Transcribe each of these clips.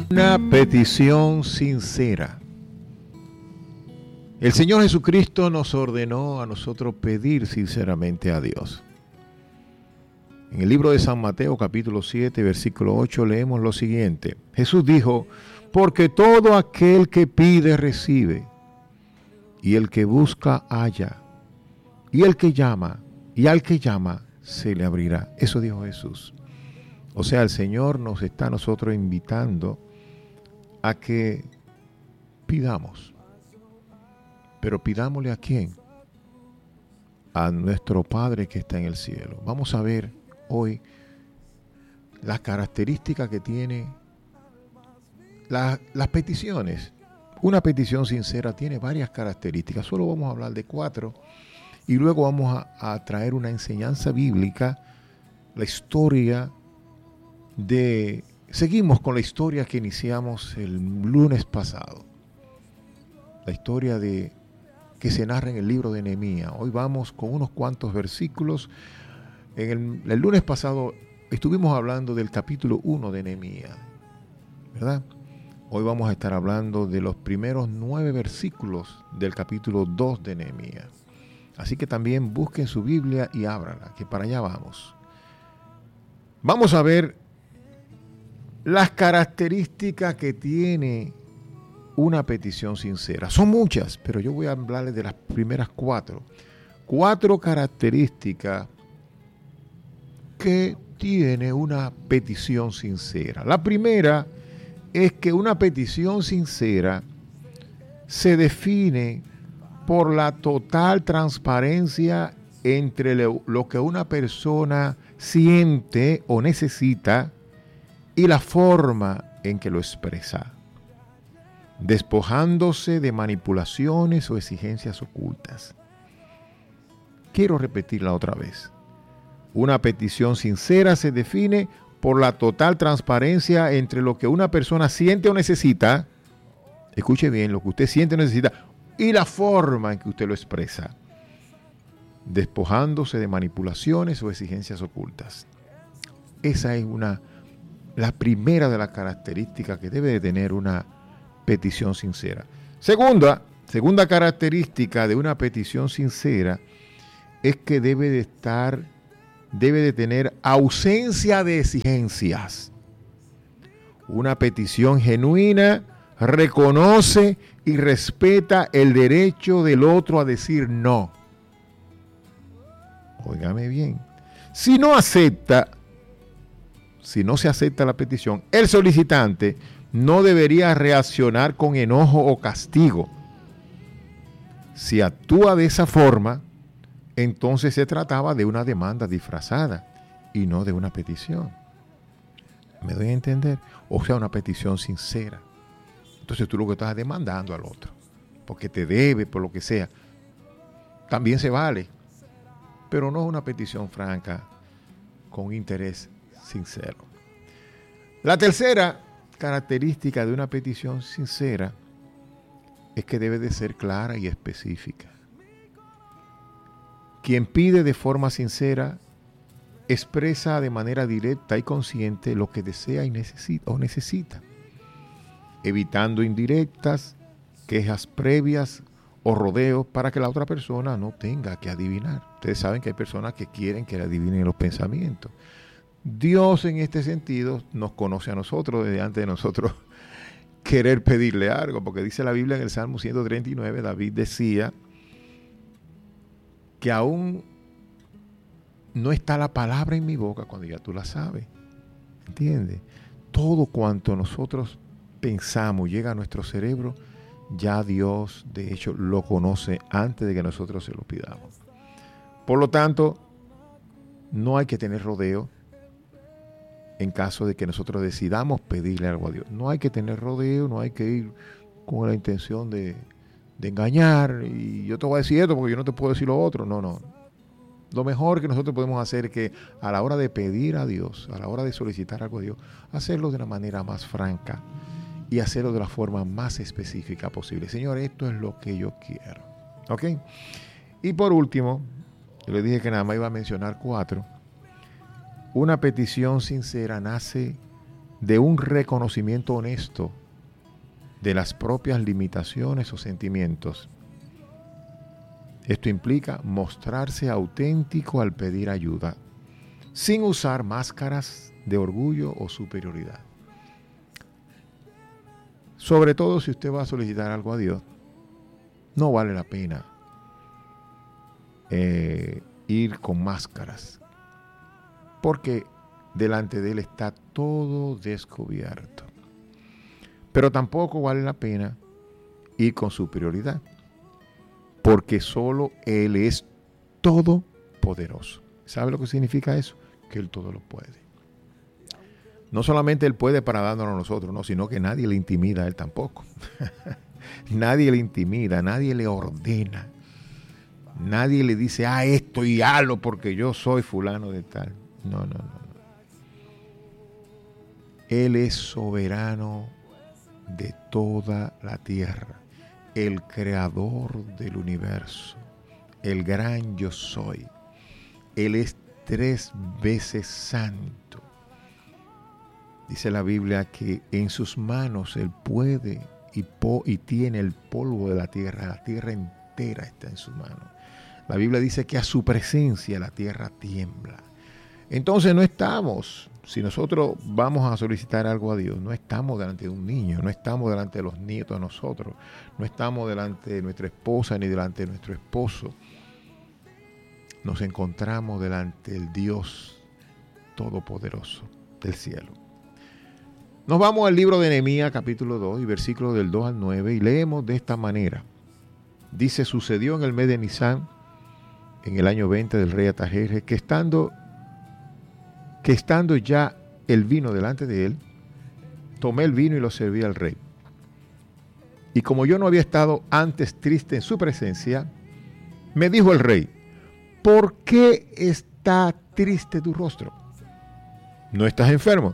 Una petición sincera. El Señor Jesucristo nos ordenó a nosotros pedir sinceramente a Dios. En el libro de San Mateo, capítulo 7, versículo 8, leemos lo siguiente. Jesús dijo, porque todo aquel que pide recibe, y el que busca halla, y el que llama, y al que llama se le abrirá. Eso dijo Jesús. O sea, el Señor nos está a nosotros invitando a que pidamos. Pero pidámosle ¿a quién? A nuestro Padre que está en el cielo. Vamos a ver hoy las características que tiene las peticiones. Una petición sincera tiene varias características. Solo vamos a hablar de 4 y luego vamos a traer una enseñanza bíblica, la historia de... Seguimos con la historia que iniciamos el lunes pasado. La historia que se narra en el libro de Nehemías. Hoy vamos con unos cuantos versículos. En el lunes pasado estuvimos hablando del capítulo 1 de Nehemías, ¿verdad? Hoy vamos a estar hablando de los primeros 9 versículos del capítulo 2 de Nehemías. Así que también busquen su Biblia y ábrala, que para allá vamos. Vamos a ver las características que tiene una petición sincera. Son muchas, pero yo voy a hablarles de las primeras 4. 4 características que tiene una petición sincera. La primera es que una petición sincera se define por la total transparencia entre lo que una persona siente o necesita y la forma en que lo expresa, despojándose de manipulaciones o exigencias ocultas. Quiero repetirla otra vez. Una petición sincera se define por la total transparencia entre lo que una persona siente o necesita, escuche bien, lo que usted siente o necesita, y la forma en que usted lo expresa, despojándose de manipulaciones o exigencias ocultas. Esa es la primera de las características que debe de tener una petición sincera. Segunda característica de una petición sincera es que debe de tener ausencia de exigencias. Una petición genuina reconoce y respeta el derecho del otro a decir no. Óigame bien. Si no se acepta la petición, el solicitante no debería reaccionar con enojo o castigo. Si actúa de esa forma, entonces se trataba de una demanda disfrazada y no de una petición. ¿Me doy a entender? O sea, una petición sincera. Entonces tú lo que estás demandando al otro, porque te debe, por lo que sea, también se vale, pero no es una petición franca con interés sincero. La tercera característica de una petición sincera es que debe de ser clara y específica. Quien pide de forma sincera expresa de manera directa y consciente lo que desea y necesita, evitando indirectas, quejas previas o rodeos para que la otra persona no tenga que adivinar. Ustedes saben que hay personas que quieren que le adivinen los pensamientos. Dios en este sentido nos conoce a nosotros desde antes de nosotros querer pedirle algo, porque dice la Biblia en el Salmo 139, David decía que aún no está la palabra en mi boca cuando ya tú la sabes. ¿Entiendes? Todo cuanto nosotros pensamos llega a nuestro cerebro, ya Dios de hecho lo conoce antes de que nosotros se lo pidamos. Por lo tanto, no hay que tener rodeo en caso de que nosotros decidamos pedirle algo a Dios. No hay que tener rodeo, no hay que ir con la intención de engañar y yo te voy a decir esto porque yo no te puedo decir lo otro. No. Lo mejor que nosotros podemos hacer es que a la hora de pedir a Dios, a la hora de solicitar algo a Dios, hacerlo de la manera más franca y hacerlo de la forma más específica posible. Señor, esto es lo que yo quiero. ¿Ok? Y por último, yo le dije que nada más iba a mencionar 4. Una petición sincera nace de un reconocimiento honesto de las propias limitaciones o sentimientos. Esto implica mostrarse auténtico al pedir ayuda, sin usar máscaras de orgullo o superioridad. Sobre todo si usted va a solicitar algo a Dios, no vale la pena ir con máscaras, porque delante de Él está todo descubierto. Pero tampoco vale la pena ir con superioridad, porque solo Él es todopoderoso. ¿Sabe lo que significa eso? Que Él todo lo puede. No solamente Él puede para darnos a nosotros, no, sino que nadie le intimida a Él tampoco. Nadie le intimida, nadie le ordena. Nadie le dice, esto y hazlo porque yo soy fulano de tal. No. Él es soberano de toda la tierra, el creador del universo, el gran yo soy. Él es 3 veces santo. Dice la Biblia que en sus manos Él puede y tiene el polvo de la tierra entera está en sus manos. La Biblia dice que a su presencia la tierra tiembla. Entonces no estamos, si nosotros vamos a solicitar algo a Dios, no estamos delante de un niño, no estamos delante de los nietos de nosotros, no estamos delante de nuestra esposa ni delante de nuestro esposo. Nos encontramos delante del Dios Todopoderoso del cielo. Nos vamos al libro de Nehemías, capítulo 2, y versículos del 2 al 9, y leemos de esta manera. Dice, sucedió en el mes de Nisán, en el año 20 del rey Artajerjes, que estando ya el vino delante de él, tomé el vino y lo serví al rey. Y como yo no había estado antes triste en su presencia, me dijo el rey, ¿por qué está triste tu rostro? ¿No estás enfermo?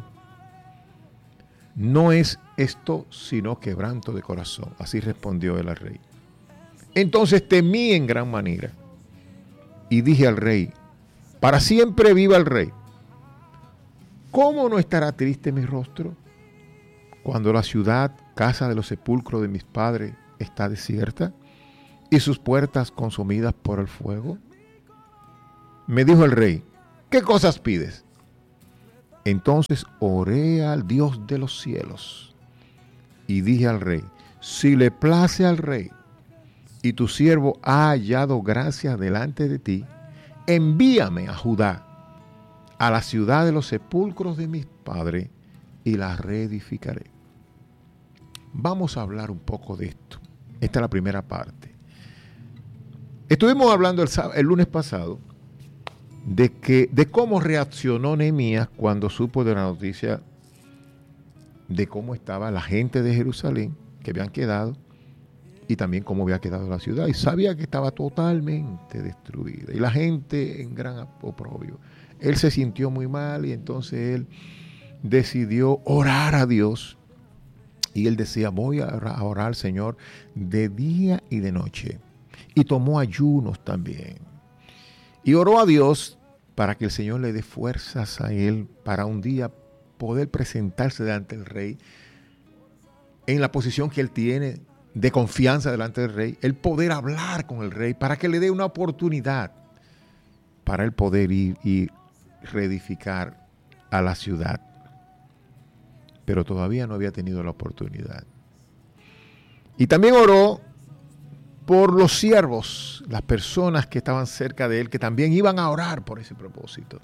No es esto sino quebranto de corazón. Así respondió él al rey. Entonces temí en gran manera y dije al rey, para siempre viva el rey. ¿Cómo no estará triste mi rostro cuando la ciudad, casa de los sepulcros de mis padres, está desierta y sus puertas consumidas por el fuego? Me dijo el rey, ¿qué cosas pides? Entonces oré al Dios de los cielos y dije al rey, si le place al rey y tu siervo ha hallado gracia delante de ti, envíame a Judá, a la ciudad de los sepulcros de mis padres, y la reedificaré. Vamos a hablar un poco de esto. Esta es la primera parte. Estuvimos hablando el lunes pasado de cómo reaccionó Nehemías cuando supo de la noticia de cómo estaba la gente de Jerusalén, que habían quedado, y también cómo había quedado la ciudad. Y sabía que estaba totalmente destruida, y la gente en gran oprobio. Él se sintió muy mal, y entonces él decidió orar a Dios. Y él decía, voy a orar al Señor de día y de noche. Y tomó ayunos también. Y oró a Dios para que el Señor le dé fuerzas a él para un día poder presentarse delante del rey en la posición que él tiene de confianza delante del rey, el poder hablar con el rey para que le dé una oportunidad para él poder ir y reedificar a la ciudad. Pero todavía no había tenido la oportunidad. Y también oró por los siervos, las personas que estaban cerca de él, que también iban a orar por ese propósito.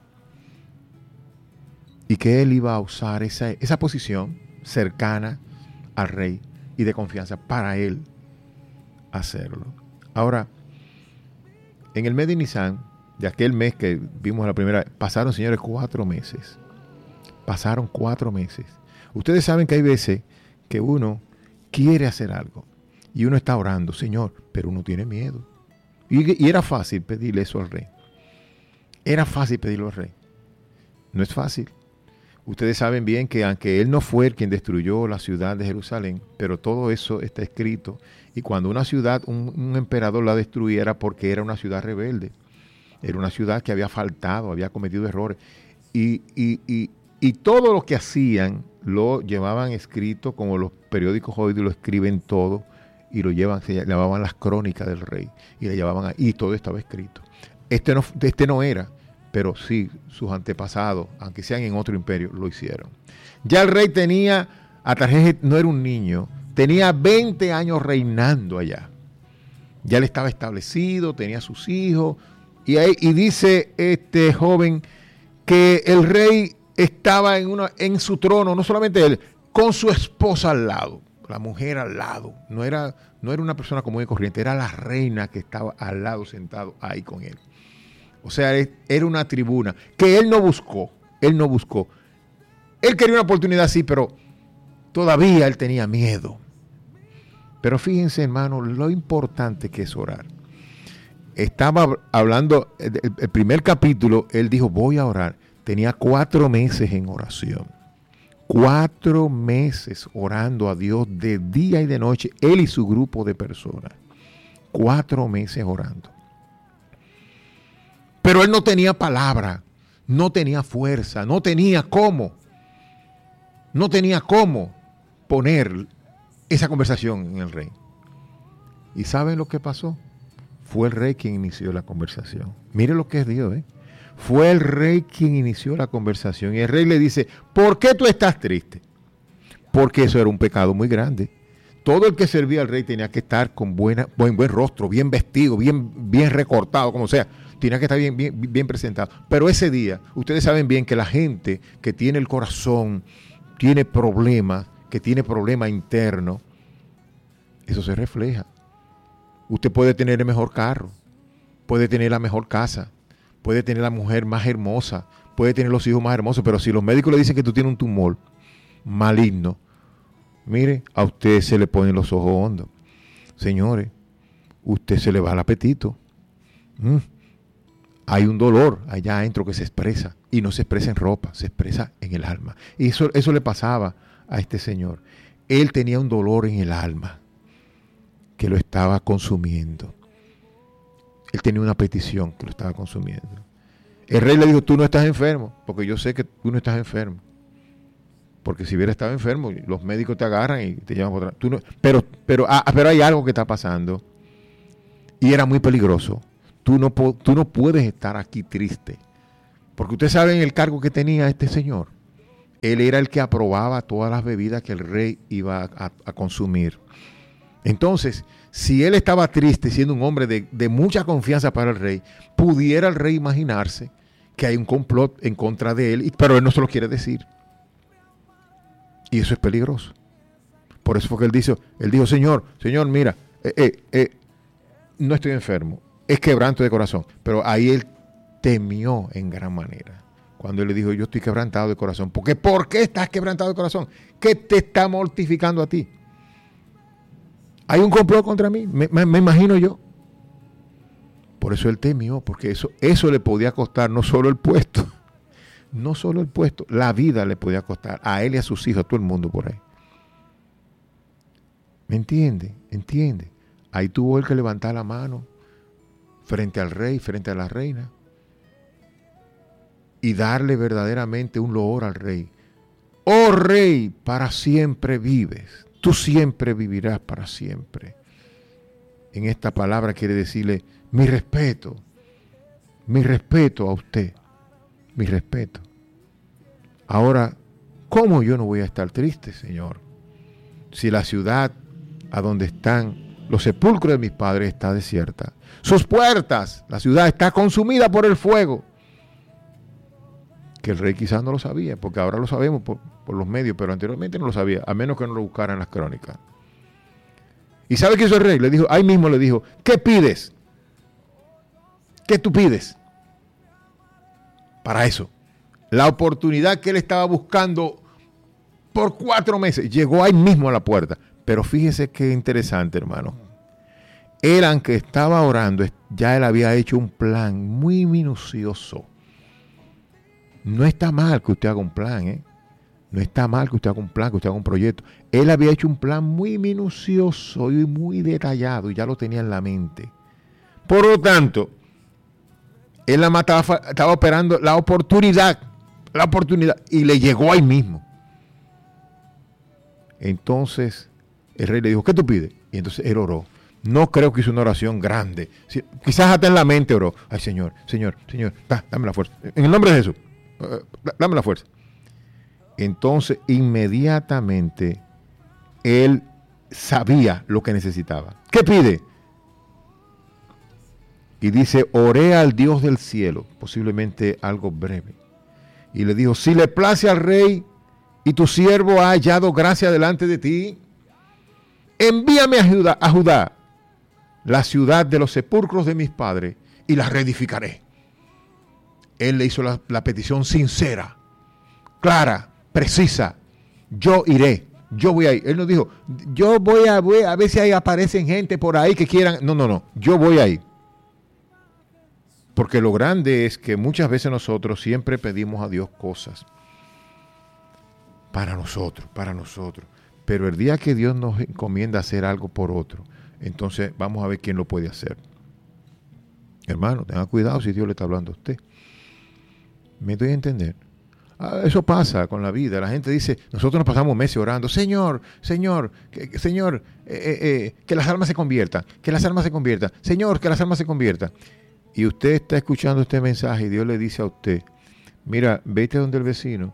Y que él iba a usar esa posición cercana al rey y de confianza para él hacerlo. Ahora, en el mes de Nisán, de aquel mes que vimos la primera, pasaron, señores, 4 meses. Pasaron 4 meses. Ustedes saben que hay veces que uno quiere hacer algo y uno está orando, Señor, pero uno tiene miedo. Y era fácil pedirle eso al rey. Era fácil pedirlo al rey. No es fácil. Ustedes saben bien que aunque él no fue el quien destruyó la ciudad de Jerusalén, pero todo eso está escrito. Y cuando una ciudad, un emperador la destruía era porque era una ciudad rebelde. Era una ciudad que había faltado, había cometido errores. Y Y todo lo que hacían lo llevaban escrito, como los periódicos hoy lo escriben todo, y lo llevan, se llamaban las crónicas del rey, y le llevaban y todo estaba escrito. Este no era, pero sí, sus antepasados, aunque sean en otro imperio, lo hicieron. Ya el rey tenía, Artajerjes no era un niño, tenía 20 años reinando allá. Ya él estaba establecido, tenía sus hijos, y dice este joven que el rey estaba en su trono, no solamente él, con su esposa al lado, la mujer al lado. No era una persona común y corriente, era la reina que estaba al lado sentado ahí con él. O sea, era una tribuna que él no buscó. Él quería una oportunidad, sí, pero todavía él tenía miedo. Pero fíjense, hermano, lo importante que es orar. Estaba hablando, el primer capítulo, él dijo, voy a orar. Tenía 4 meses en oración. 4 meses orando a Dios de día y de noche, él y su grupo de personas. 4 meses orando. Pero él no tenía palabra, no tenía fuerza, no tenía cómo poner esa conversación en el rey. ¿Y saben lo que pasó? Fue el rey quien inició la conversación. Mire lo que es Dios, ¿eh? Fue el rey quien inició la conversación. Y el rey le dice, ¿por qué tú estás triste? Porque eso era un pecado muy grande. Todo el que servía al rey tenía que estar con buen rostro, bien vestido, bien recortado, como sea. Tenía que estar bien presentado. Pero ese día, ustedes saben bien que la gente que tiene el corazón, tiene problemas, que tiene problemas internos, eso se refleja. Usted puede tener el mejor carro, puede tener la mejor casa, puede tener la mujer más hermosa, puede tener los hijos más hermosos, pero si los médicos le dicen que tú tienes un tumor maligno, mire, a usted se le ponen los ojos hondos. Señores, usted se le va el apetito. Hay un dolor allá adentro que se expresa, y no se expresa en ropa, se expresa en el alma. Y eso le pasaba a este señor. Él tenía un dolor en el alma que lo estaba consumiendo. Él tenía una petición que lo estaba consumiendo. El rey le dijo, tú no estás enfermo, porque yo sé que tú no estás enfermo. Porque si hubiera estado enfermo, los médicos te agarran y te llevan por atrás. Pero hay algo que está pasando. Y era muy peligroso. Tú no puedes estar aquí triste. Porque ustedes saben el cargo que tenía este señor. Él era el que aprobaba todas las bebidas que el rey iba a consumir. Entonces, si él estaba triste, siendo un hombre de mucha confianza para el rey, pudiera el rey imaginarse que hay un complot en contra de él, pero él no se lo quiere decir. Y eso es peligroso. Por eso fue que él dijo, Señor, mira, no estoy enfermo, es quebranto de corazón. Pero ahí él temió en gran manera. Cuando él le dijo, yo estoy quebrantado de corazón. ¿Por qué estás quebrantado de corazón? ¿Qué te está mortificando a ti? Hay un complot contra mí, me imagino yo. Por eso él temió, porque eso le podía costar no solo el puesto, la vida le podía costar a él y a sus hijos, a todo el mundo por ahí. ¿Me entiende? Ahí tuvo él que levantar la mano frente al rey, frente a la reina, y darle verdaderamente un loor al rey. Oh rey, para siempre vives. Tú siempre vivirás para siempre. En esta palabra quiere decirle mi respeto a usted, mi respeto. Ahora, ¿cómo yo no voy a estar triste, Señor? Si la ciudad a donde están los sepulcros de mis padres está desierta. Sus puertas, la ciudad está consumida por el fuego. Que el rey quizás no lo sabía, porque ahora lo sabemos por los medios, pero anteriormente no lo sabía, a menos que no lo buscaran en las crónicas. ¿Y sabe qué hizo el rey? Ahí mismo le dijo, ¿qué pides? ¿Qué tú pides? Para eso, la oportunidad que él estaba buscando por 4 meses, llegó ahí mismo a la puerta. Pero fíjese qué interesante, hermano. Él, aunque estaba orando, ya él había hecho un plan muy minucioso. No está mal que usted haga un plan, ¿eh? No está mal que usted haga un plan, que usted haga un proyecto. Él había hecho un plan muy minucioso y muy detallado y ya lo tenía en la mente. Por lo tanto, él estaba esperando la oportunidad la oportunidad. Y le llegó ahí mismo. Entonces el rey le dijo, ¿qué tú pides? Y entonces él oró. No creo que hizo una oración grande. Quizás hasta en la mente oró. Ay, Señor, dame la fuerza. En el nombre de Jesús, dame la fuerza. Entonces, inmediatamente, él sabía lo que necesitaba. ¿Qué pide? Y dice, oré al Dios del cielo, posiblemente algo breve. Y le dijo, si le place al rey y tu siervo ha hallado gracia delante de ti, envíame a Judá, la ciudad de los sepulcros de mis padres, y la reedificaré. Él le hizo la petición sincera, clara, precisa. Yo iré, yo voy a ir. Él no dijo, yo voy a ver si ahí aparecen gente por ahí que quieran. No, yo voy a ir. Porque lo grande es que muchas veces nosotros siempre pedimos a Dios cosas para nosotros. Pero el día que Dios nos encomienda hacer algo por otro, entonces vamos a ver quién lo puede hacer. Hermano, tenga cuidado si Dios le está hablando a usted. ¿Me doy a entender? Eso pasa con la vida. La gente dice, nosotros nos pasamos meses orando, Señor, que las almas se conviertan, Señor, que las almas se conviertan. Y usted está escuchando este mensaje y Dios le dice a usted, mira, vete donde el vecino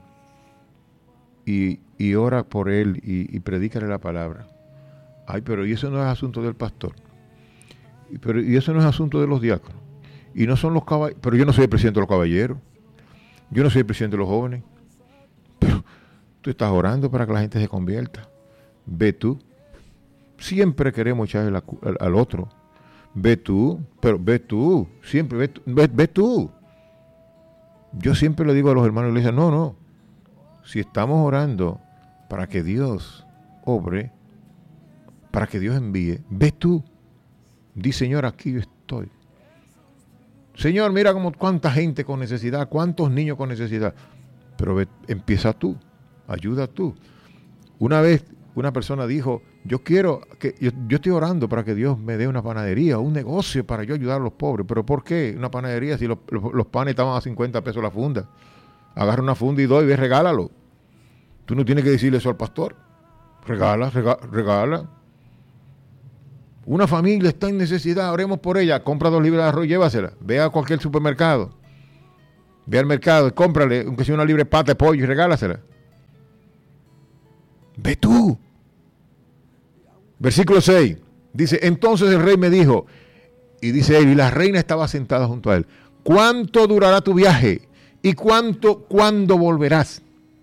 y ora por él y predícale la palabra. Ay, pero y eso no es asunto del pastor. Y eso no es asunto de los diáconos. Y no son los caballeros. Pero yo no soy el presidente de los caballeros. Yo no soy el presidente de los jóvenes. Pero tú estás orando para que la gente se convierta. Ve tú. Siempre queremos echarle al otro. Ve tú. Pero ve tú. Siempre ve tú. Yo siempre le digo a los hermanos de la iglesia, no. Si estamos orando para que Dios obre, para que Dios envíe, ve tú. Di, Señor, aquí yo estoy. Señor, mira cuánta gente con necesidad, cuántos niños con necesidad. Pero empieza tú, ayuda tú. Una vez una persona dijo, yo estoy orando para que Dios me dé una panadería, un negocio para yo ayudar a los pobres. ¿Pero por qué una panadería si los panes estaban a 50 pesos la funda? Agarra una funda y ve, regálalo. Tú no tienes que decirle eso al pastor. Regala. Una familia está en necesidad, oremos por ella, compra 2 libras de arroz, llévasela. Ve a cualquier supermercado. Ve al mercado y cómprale, aunque sea una libre pata de pollo, y regálasela. Ve tú. Versículo 6. Dice, entonces el rey me dijo, y dice él, y la reina estaba sentada junto a él, ¿cuánto durará tu viaje? ¿Y cuándo volverás?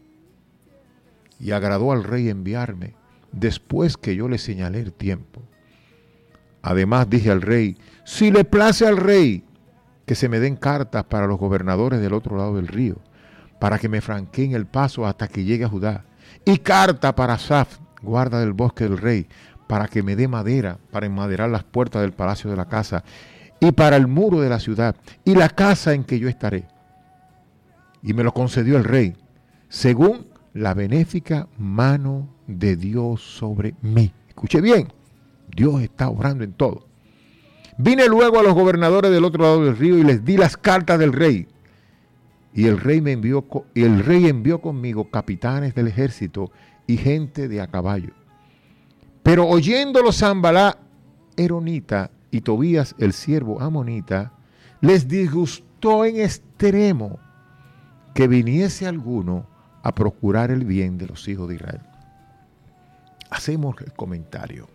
Y agradó al rey enviarme, después que yo le señalé el tiempo. Además dije al rey, si le place al rey, que se me den cartas para los gobernadores del otro lado del río, para que me franqueen el paso hasta que llegue a Judá, y carta para Asaf, guarda del bosque del rey, para que me dé madera para enmaderar las puertas del palacio de la casa, y para el muro de la ciudad, y la casa en que yo estaré. Y me lo concedió el rey, según la benéfica mano de Dios sobre mí. Escuche bien. Dios está obrando en todo. Vine luego a los gobernadores del otro lado del río y les di las cartas del rey. Y el rey envió conmigo capitanes del ejército y gente de a caballo. Pero oyéndolo Sanballat Eronita y Tobías el siervo amonita, les disgustó en extremo que viniese alguno a procurar el bien de los hijos de Israel. Hacemos el comentario.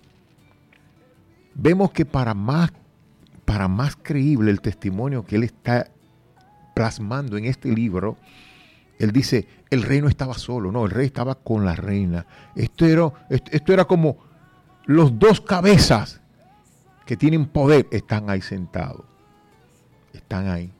Vemos que para más creíble el testimonio que él está plasmando en este libro, él dice, el rey no estaba solo, no, el rey estaba con la reina. Esto era como los 2 cabezas que tienen poder, están ahí sentados. Están ahí.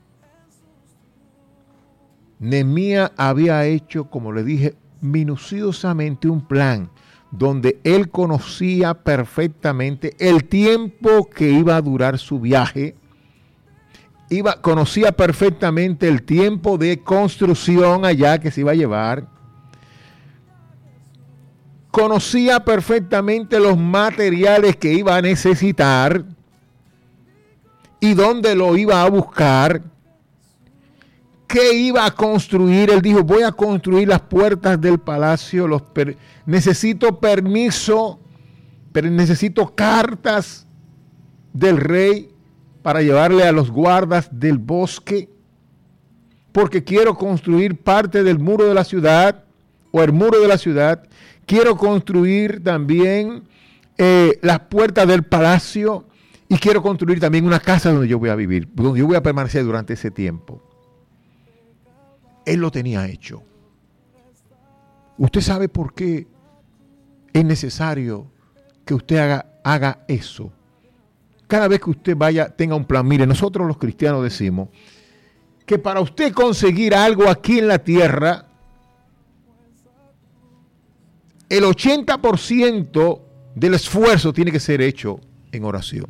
Nehemías había hecho, como le dije, minuciosamente un plan donde él conocía perfectamente el tiempo que iba a durar su viaje, conocía perfectamente el tiempo de construcción allá que se iba a llevar, conocía perfectamente los materiales que iba a necesitar y dónde lo iba a buscar, ¿qué iba a construir? Él dijo, voy a construir las puertas del palacio, necesito permiso, pero necesito cartas del rey para llevarle a los guardas del bosque, porque quiero construir parte del muro de la ciudad, o el muro de la ciudad. Quiero construir también las puertas del palacio, y quiero construir también una casa donde yo voy a vivir, donde yo voy a permanecer durante ese tiempo. Él lo tenía hecho. ¿Usted sabe por qué es necesario que usted haga eso? Cada vez que usted tenga un plan. Mire, nosotros los cristianos decimos que para usted conseguir algo aquí en la tierra, el 80% del esfuerzo tiene que ser hecho en oración.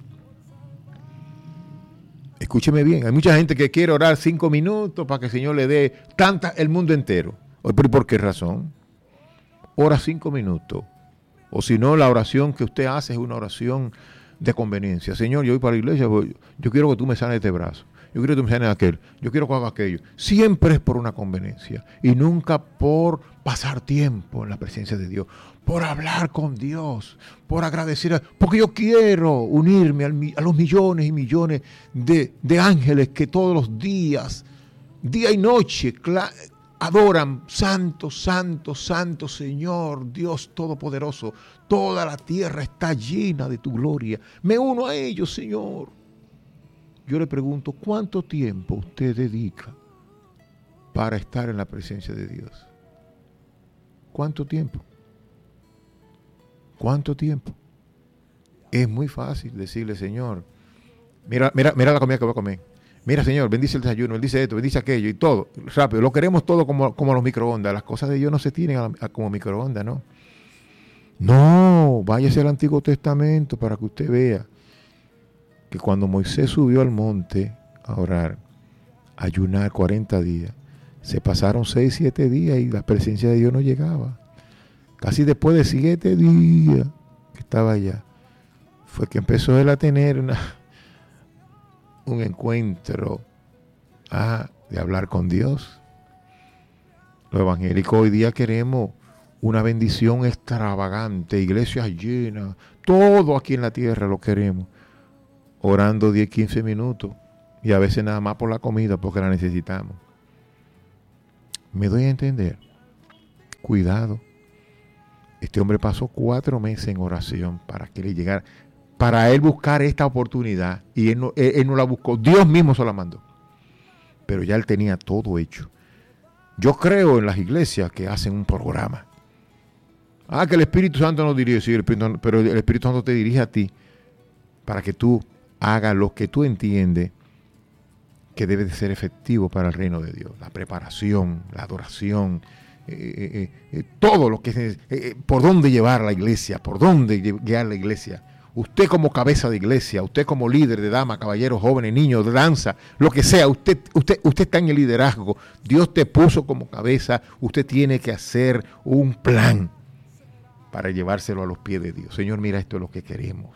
Escúcheme bien, hay mucha gente que quiere orar 5 minutos para que el Señor le dé el mundo entero. ¿Por qué razón? Ora 5 minutos. O si no, la oración que usted hace es una oración de conveniencia. Señor, yo voy para la iglesia, yo quiero que tú me sanes este brazo. Yo quiero que tú me sanes aquel. Yo quiero que haga aquello. Siempre es por una conveniencia y nunca por pasar tiempo en la presencia de Dios, por hablar con Dios, por agradecer, porque yo quiero unirme a los millones y millones de ángeles que todos los días, día y noche, adoran, santo, santo, santo Señor, Dios Todopoderoso. Toda la tierra está llena de tu gloria. Me uno a ellos, Señor. Yo le pregunto, ¿cuánto tiempo usted dedica para estar en la presencia de Dios? ¿Cuánto tiempo? ¿Cuánto tiempo? Es muy fácil decirle, Señor, mira la comida que voy a comer. Mira, Señor, bendice el desayuno, bendice esto, bendice aquello y todo. Rápido, lo queremos todo como los microondas. Las cosas de Dios no se tienen como microondas, ¿no? No, váyase al Antiguo Testamento para que usted vea que cuando Moisés subió al monte a orar, a ayunar 40 días, se pasaron 6, 7 días y la presencia de Dios no llegaba. Casi después de 7 días que estaba allá, fue que empezó él a tener un encuentro de hablar con Dios. Los evangélicos hoy día queremos una bendición extravagante, iglesias llenas, todo aquí en la tierra lo queremos, orando 10, 15 minutos y a veces nada más por la comida porque la necesitamos. Me doy a entender. Cuidado. Este hombre pasó 4 meses en oración para que le llegara, para él buscar esta oportunidad, y él no la buscó, Dios mismo se la mandó. Pero ya él tenía todo hecho. Yo creo en las iglesias que hacen un programa. Que el Espíritu Santo nos dirige, sí, pero el Espíritu Santo te dirige a ti para que tú hagas lo que tú entiendes que debe de ser efectivo para el reino de Dios. La preparación, la adoración, todo lo que es, por dónde llevar la iglesia, por dónde guiar la iglesia. Usted como cabeza de iglesia, usted como líder de damas, caballeros, jóvenes, niños, de danza, lo que sea, usted está en el liderazgo. Dios te puso como cabeza, usted tiene que hacer un plan para llevárselo a los pies de Dios. Señor, mira, esto es lo que queremos.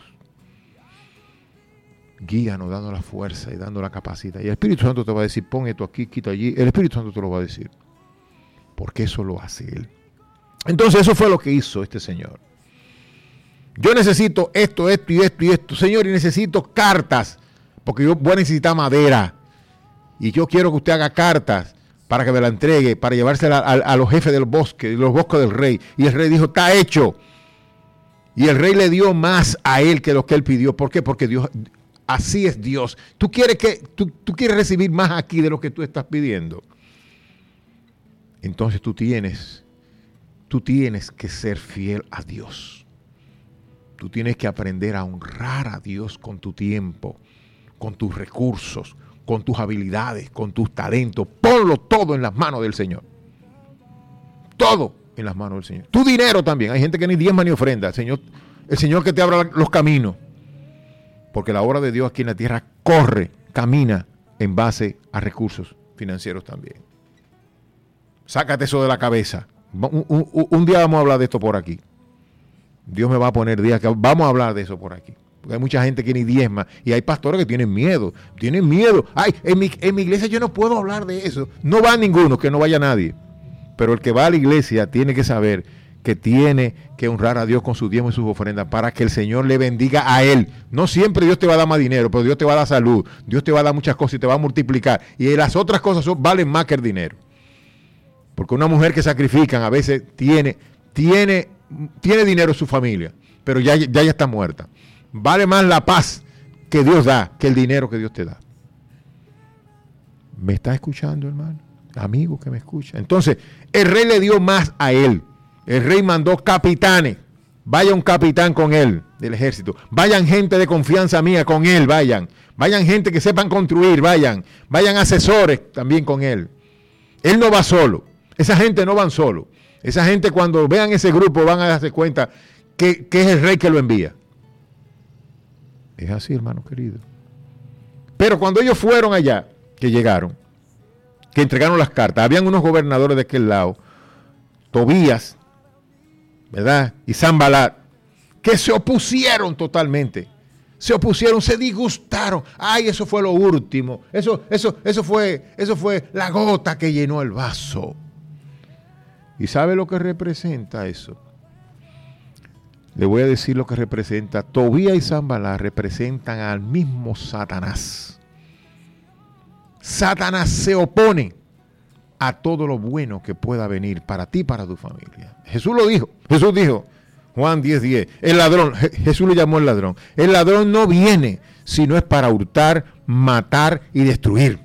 Guíanos, dando la fuerza y dando la capacidad. Y el Espíritu Santo te va a decir, pon esto aquí, quita allí. El Espíritu Santo te lo va a decir. Porque eso lo hace Él. Entonces eso fue lo que hizo este señor. Yo necesito esto, esto y esto y esto. Señor, y necesito cartas. Porque yo voy a necesitar madera. Y yo quiero que usted haga cartas para que me la entregue, para llevársela a los jefes del bosque, de los bosques del rey. Y el rey dijo, está hecho. Y el rey le dio más a él que lo que él pidió. ¿Por qué? Porque Dios, así es Dios. Tú quieres recibir más aquí de lo que tú estás pidiendo. Entonces tú tienes que ser fiel a Dios. Tú tienes que aprender a honrar a Dios con tu tiempo, con tus recursos, con tus habilidades, con tus talentos. Ponlo todo en las manos del Señor. Todo en las manos del Señor. Tu dinero también. Hay gente que ni diezma ni ofrenda. El Señor que te abra los caminos. Porque la obra de Dios aquí en la tierra camina en base a recursos financieros también. Sácate eso de la cabeza. Un día vamos a hablar de esto por aquí. Dios me va a poner días que vamos a hablar de eso por aquí. Porque hay mucha gente que ni diezma y hay pastores que tienen miedo. Tienen miedo. Ay, en mi iglesia yo no puedo hablar de eso. No va ninguno, que no vaya nadie. Pero el que va a la iglesia tiene que saber que tiene que honrar a Dios con su diezmo y sus ofrendas para que el Señor le bendiga a él. No siempre Dios te va a dar más dinero, pero Dios te va a dar salud. Dios te va a dar muchas cosas y te va a multiplicar. Y las otras cosas valen más que el dinero. Porque una mujer que sacrifican a veces tiene dinero en su familia, pero ya está muerta. Vale más la paz que Dios da que el dinero que Dios te da. ¿Me está escuchando, hermano? Amigo que me escucha. Entonces, el rey le dio más a él. El rey mandó capitanes. Vaya un capitán con él del ejército. Vayan gente de confianza mía con él, vayan. Vayan gente que sepan construir, vayan. Vayan asesores también con él. Él no va solo. Esa gente no van solo. Esa gente cuando vean ese grupo van a darse cuenta que es el rey que lo envía. Es así, hermano querido. Pero cuando ellos fueron allá, que llegaron, que entregaron las cartas, habían unos gobernadores de aquel lado, Tobías, ¿verdad? Y Sanbalat, que se opusieron totalmente. Se opusieron, se disgustaron. Ay, eso fue lo último. Eso fue la gota que llenó el vaso. ¿Y sabe lo que representa eso? Le voy a decir lo que representa. Tobías y Sanbalat representan al mismo Satanás. Satanás se opone a todo lo bueno que pueda venir para ti y para tu familia. Jesús lo dijo. Jesús dijo, Juan 10:10, el ladrón, Jesús le llamó el ladrón. El ladrón no viene sino es para hurtar, matar y destruir.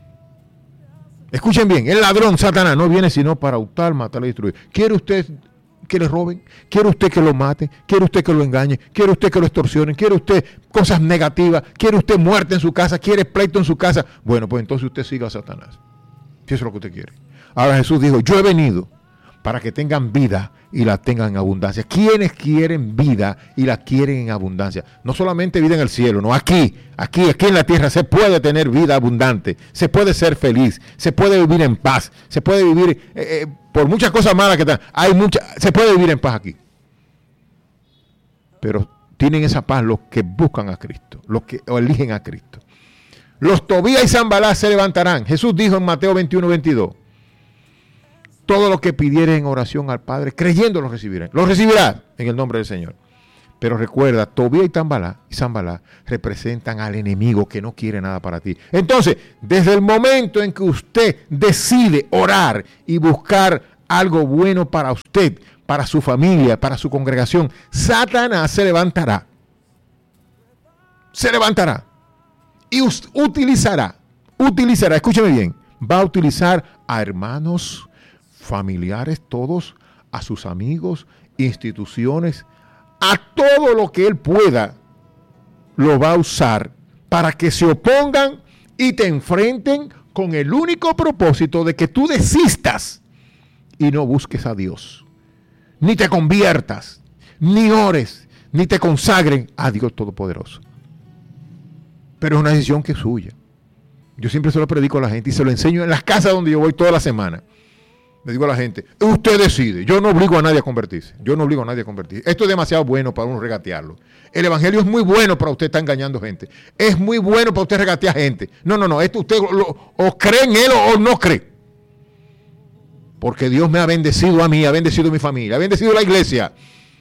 Escuchen bien, el ladrón, Satanás, no viene sino para hurtar, matar y destruir. ¿Quiere usted que le roben? ¿Quiere usted que lo mate? ¿Quiere usted que lo engañe? ¿Quiere usted que lo extorsionen? ¿Quiere usted cosas negativas? ¿Quiere usted muerte en su casa? ¿Quiere pleito en su casa? Bueno, pues entonces usted siga a Satanás. Si eso es lo que usted quiere. Ahora Jesús dijo, yo he venido para que tengan vida y la tengan en abundancia. ¿Quiénes quieren vida y la quieren en abundancia? No solamente vida en el cielo, no, aquí en la tierra se puede tener vida abundante, se puede ser feliz, se puede vivir en paz, se puede vivir, por muchas cosas malas que están, se puede vivir en paz aquí. Pero tienen esa paz los que buscan a Cristo, los que eligen a Cristo. Los Tobías y Sanbalat se levantarán. Jesús dijo en Mateo 21:22, todo lo que pidieren en oración al Padre, creyendo lo recibirán. Lo recibirás en el nombre del Señor. Pero recuerda, Tobías y Sanbalat representan al enemigo que no quiere nada para ti. Entonces, desde el momento en que usted decide orar y buscar algo bueno para usted, para su familia, para su congregación, Satanás se levantará. Se levantará. Y utilizará, escúcheme bien, va a utilizar a hermanos, familiares, todos, a sus amigos, instituciones, a todo lo que él pueda, lo va a usar para que se opongan y te enfrenten con el único propósito de que tú desistas y no busques a Dios, ni te conviertas, ni ores, ni te consagren a Dios Todopoderoso. Pero es una decisión que es suya. Yo siempre se lo predico a la gente y se lo enseño en las casas donde yo voy toda la semana. Le digo a la gente, usted decide. Yo no obligo a nadie a convertirse. Esto es demasiado bueno para uno regatearlo. El evangelio es muy bueno para usted estar engañando gente. Es muy bueno para usted regatear gente. No. Esto usted o cree en él o no cree. Porque Dios me ha bendecido a mí, ha bendecido a mi familia, ha bendecido a la iglesia.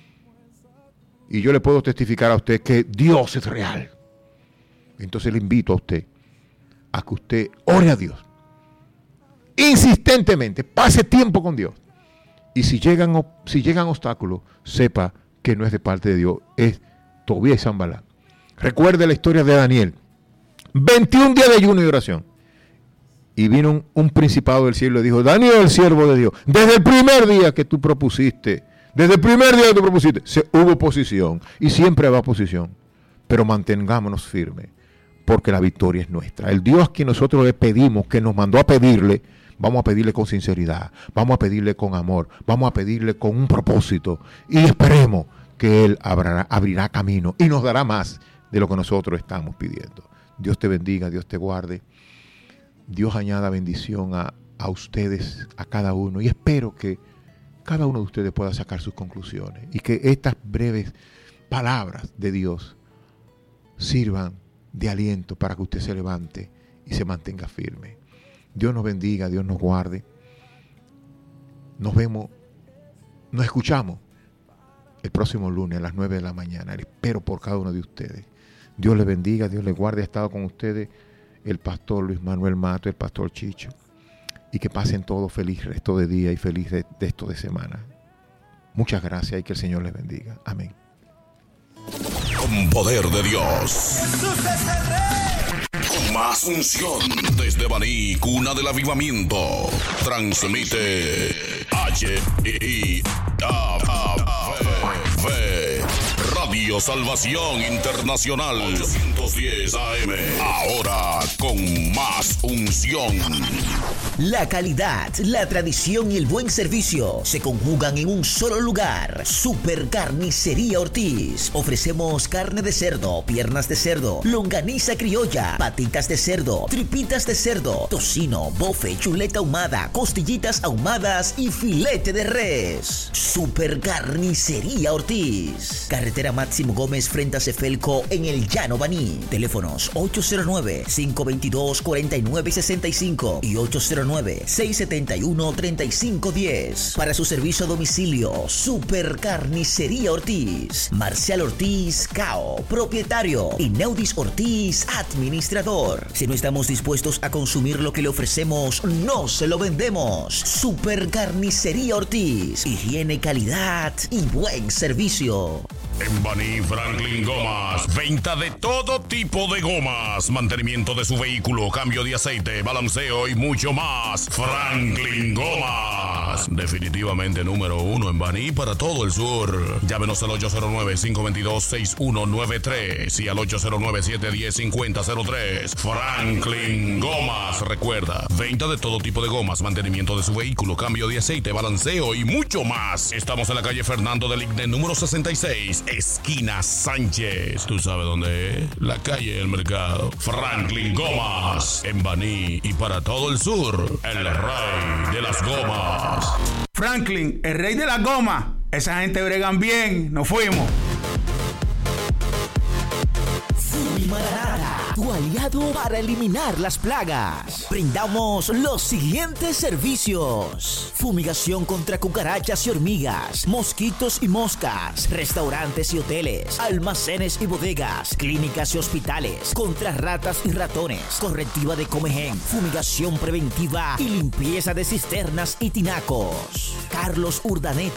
Y yo le puedo testificar a usted que Dios es real. Entonces le invito a usted a que usted ore a Dios insistentemente, pase tiempo con Dios, y si llegan obstáculos, sepa que no es de parte de Dios, es Tobías y Sanbalat. Recuerde la historia de Daniel, 21 días de ayuno y oración, y vino un principado del cielo y le dijo, Daniel, siervo de Dios, desde el primer día que tú propusiste, hubo oposición, y siempre habrá oposición, pero mantengámonos firmes, porque la victoria es nuestra. El Dios que nosotros le pedimos, que nos mandó a pedirle, vamos a pedirle con sinceridad, vamos a pedirle con amor, vamos a pedirle con un propósito y esperemos que Él abrirá camino y nos dará más de lo que nosotros estamos pidiendo. Dios te bendiga, Dios te guarde, Dios añada bendición a ustedes, a cada uno, y espero que cada uno de ustedes pueda sacar sus conclusiones y que estas breves palabras de Dios sirvan de aliento para que usted se levante y se mantenga firme. Dios nos bendiga, Dios nos guarde. Nos vemos, nos escuchamos el próximo lunes a las 9 de la mañana. Espero por cada uno de ustedes. Dios les bendiga, Dios les guarde. Ha estado con ustedes el pastor Luis Manuel Mato, el pastor Chicho. Y que pasen todo feliz resto de día y feliz de esto de semana. Muchas gracias y que el Señor les bendiga. Amén. Con poder de Dios. Jesús es el Rey. Con más unción. Desde Baní, cuna del avivamiento. Transmite Radio Salvación Internacional 810 AM. Ahora con más unción. La calidad, la tradición y el buen servicio se conjugan en un solo lugar. Super Carnicería Ortiz. Ofrecemos carne de cerdo, piernas de cerdo, longaniza criolla, patitas de cerdo, tripitas de cerdo, tocino, bofe, chuleta ahumada, costillitas ahumadas y filete de res. Super Carnicería Ortiz. Carretera Máximo Gómez frente a Cefelco en el Llano Baní. Teléfonos 809-522-4965 y 809-671-3510. Para su servicio a domicilio, Super Carnicería Ortiz. Marcial Ortiz, CAO, propietario, y Neudis Ortiz, administrador. Si no estamos dispuestos a consumir lo que le ofrecemos, no se lo vendemos. Super Carnicería Ortiz. Higiene, calidad y buen servicio. En Baní, Franklin Gomas. Venta de todo tipo de gomas. Mantenimiento de su vehículo, cambio de aceite, balanceo y mucho más. Franklin Gomas. Definitivamente número 1 en Baní para todo el sur. Llámenos al 809-522-6193 y al 809-710-5003. Franklin Gomas. Recuerda, venta de todo tipo de gomas, mantenimiento de su vehículo, cambio de aceite, balanceo y mucho más. Estamos en la calle Fernando del Igné, número 66. Esquina Sánchez. ¿Tú sabes dónde es? La calle del mercado. Franklin Gomas. En Baní y para todo el sur. El rey de las gomas. Franklin, el rey de las gomas. Esa gente bregan bien. Nos fuimos. Fumimarada, tu aliado para eliminar las plagas. Brindamos los siguientes servicios: fumigación contra cucarachas y hormigas, mosquitos y moscas, restaurantes y hoteles, almacenes y bodegas, clínicas y hospitales, contra ratas y ratones, correctiva de comején, fumigación preventiva y limpieza de cisternas y tinacos. Carlos Urdaneta,